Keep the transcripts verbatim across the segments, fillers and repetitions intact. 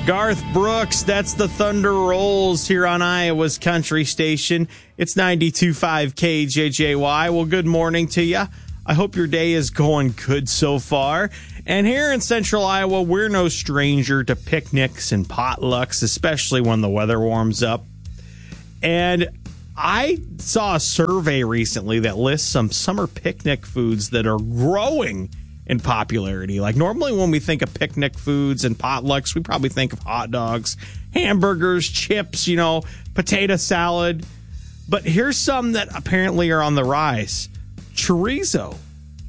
Garth Brooks, that's the Thunder Rolls here on Iowa's Country Station. It's ninety-two point five K J J Y. Well, good morning to you. I hope your day is going good so far. And here in central Iowa, we're no stranger to picnics and potlucks, especially when the weather warms up. And I saw a survey recently that lists some summer picnic foods that are growing in popularity. Like normally when we think of picnic foods and potlucks, we probably think of hot dogs, hamburgers, chips, you know, potato salad. But here's some that apparently are on the rise. Chorizo,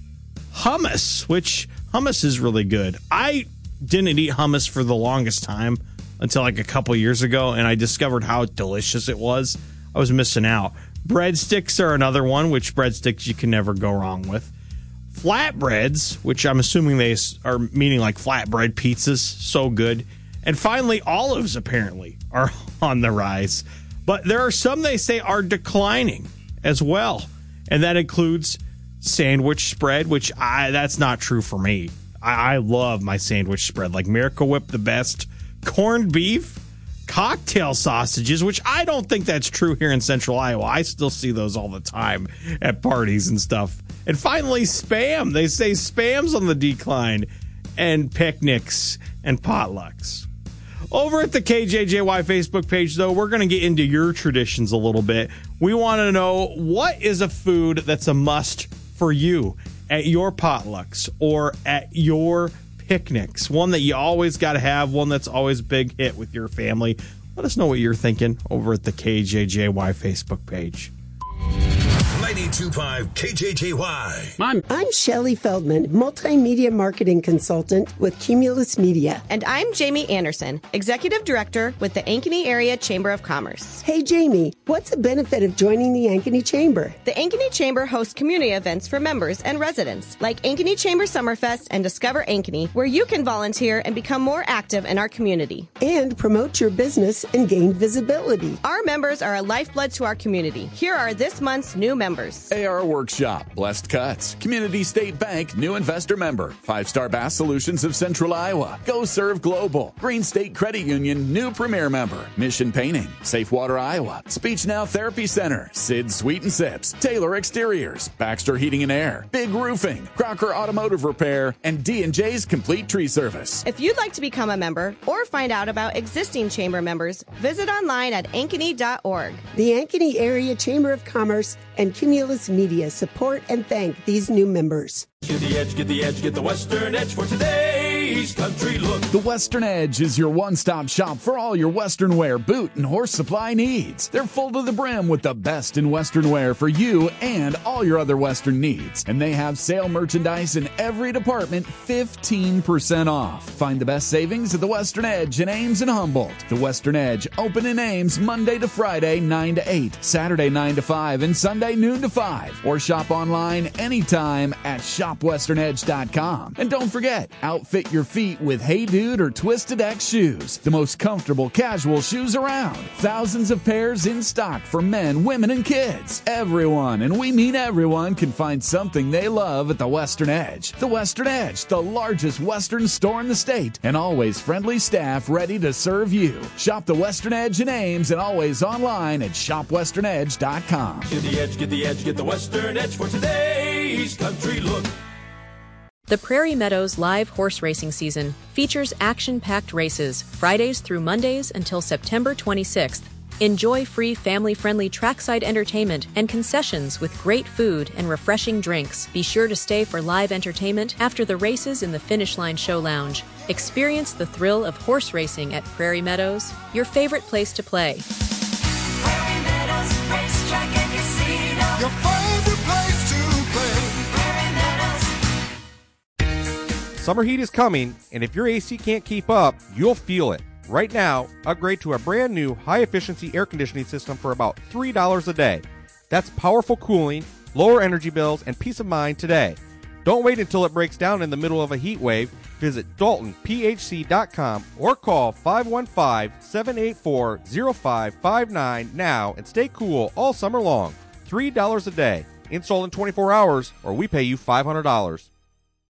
hummus, which hummus is really good. I didn't eat hummus for the longest time until like a couple years ago, and I discovered how delicious it was. I was missing out. Breadsticks are another one, which breadsticks you can never go wrong with. Flatbreads, which I'm assuming they are meaning like flatbread pizzas, so good. And finally, olives apparently are on the rise. But there are some they say are declining as well. And that includes sandwich spread, which I that's not true for me. I, I love my sandwich spread, like Miracle Whip the best. Corned beef, cocktail sausages, which I don't think that's true here in central Iowa. I still see those all the time at parties and stuff. And finally, Spam. They say Spam's on the decline. And picnics and potlucks. Over at the K J J Y Facebook page, though, we're going to get into your traditions a little bit. We want to know, what is a food that's a must for you at your potlucks or at your picnics? One that you always got to have, one that's always a big hit with your family. Let us know what you're thinking over at the K J J Y Facebook page. ninety-two point five K J J Y. Mom. I'm Shelley Feldman, multimedia marketing consultant with Cumulus Media. And I'm Jamie Anderson, executive director with the Ankeny Area Chamber of Commerce. Hey, Jamie, what's the benefit of joining the Ankeny Chamber? The Ankeny Chamber hosts community events for members and residents, like Ankeny Chamber Summerfest and Discover Ankeny, where you can volunteer and become more active in our community. And promote your business and gain visibility. Our members are a lifeblood to our community. Here are this month's new members. A R Workshop, Blessed Cuts, Community State Bank, new investor member, Five Star Bass Solutions of Central Iowa, Go Serve Global, Green State Credit Union, new premier member, Mission Painting, Safe Water Iowa, Speech Now Therapy Center, Sid's Sweet and Sips, Taylor Exteriors, Baxter Heating and Air, Big Roofing, Crocker Automotive Repair, and D and J's Complete Tree Service. If you'd like to become a member or find out about existing chamber members, visit online at ankeny dot org. The Ankeny Area Chamber of Commerce and Cumulus Media support and thank these new members. Get the edge, get the edge, get the Western Edge for today's country look. The Western Edge is your one-stop shop for all your Western wear, boot, and horse supply needs. They're full to the brim with the best in Western wear for you and all your other Western needs. And they have sale merchandise in every department, fifteen percent off. Find the best savings at the Western Edge in Ames and Humboldt. The Western Edge, open in Ames Monday to Friday, nine to eight, Saturday, nine to five, and Sunday, noon to five. Or shop online anytime at shop western edge dot com. And don't forget, outfit your feet with Hey Dude or Twisted X shoes, the most comfortable casual shoes around. Thousands of pairs in stock for men, women, and kids. Everyone, and we mean everyone, can find something they love at the Western Edge. The Western Edge, the largest Western store in the state, and always friendly staff ready to serve you. Shop the Western Edge in Ames and always online at shop western edge dot com. Get the edge, get the edge, get the Western Edge for today's country look. The Prairie Meadows live horse racing season features action-packed races Fridays through Mondays until September twenty-sixth. Enjoy free family-friendly trackside entertainment and concessions with great food and refreshing drinks. Be sure to stay for live entertainment after the races in the Finish Line Show Lounge. Experience the thrill of horse racing at Prairie Meadows, your favorite place to play. Prairie Meadows Racetrack and Casino. Your favorite place to play. Prairie Meadows. Summer heat is coming, and if your A C can't keep up, you'll feel it. Right now, upgrade to a brand new high-efficiency air conditioning system for about three dollars a day. That's powerful cooling, lower energy bills, and peace of mind today. Don't wait until it breaks down in the middle of a heat wave. Visit dalton p h c dot com or call five one five, seven eight four, zero five five nine now and stay cool all summer long. three dollars a day. Install in twenty-four hours, or we pay you five hundred dollars.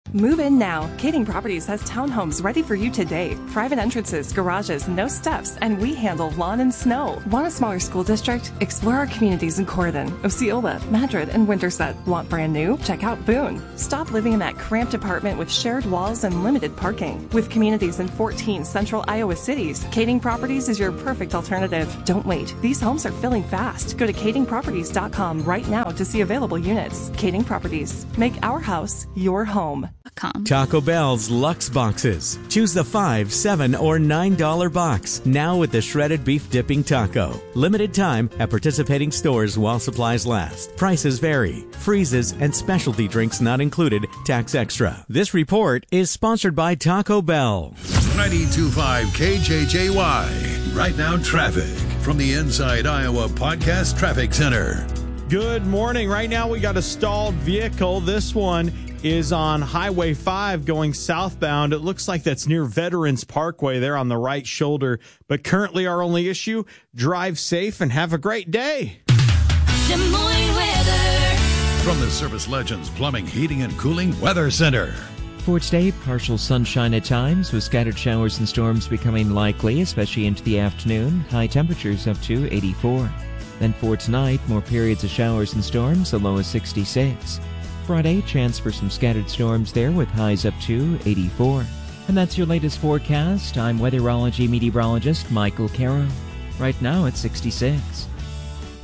Move in now. Kading Properties has townhomes ready for you today. Private entrances, garages, no steps, and we handle lawn and snow. Want a smaller school district? Explore our communities in Corydon, Osceola, Madrid, and Winterset. Want brand new? Check out Boone. Stop living in that cramped apartment with shared walls and limited parking. With communities in fourteen central Iowa cities, Kading Properties is your perfect alternative. Don't wait. These homes are filling fast. Go to kading properties dot com right now to see available units. Kading Properties. Make our house your home. Taco Bell's Lux Boxes. Choose the five, seven, or nine dollar box. Now with the shredded beef dipping taco. Limited time at participating stores while supplies last. Prices vary. Freezes and specialty drinks not included. Tax extra. This report is sponsored by Taco Bell. ninety-two point five K J J Y. Right now, traffic from the Inside Iowa Podcast Traffic Center. Good morning. Right now, we got a stalled vehicle. This one is on Highway five going southbound. It looks like that's near Veterans Parkway there on the right shoulder. But currently, our only issue, drive safe and have a great day. Des Moines weather. From the Service Legends Plumbing, Heating, and Cooling Weather Center. For today, partial sunshine at times, with scattered showers and storms becoming likely, especially into the afternoon. High temperatures up to eighty-four. Then for tonight, more periods of showers and storms, a low of sixty-six. Friday, chance for some scattered storms there with highs up to eighty-four. And that's your latest forecast. I'm weatherology meteorologist Michael Caro. Right now it's sixty-six.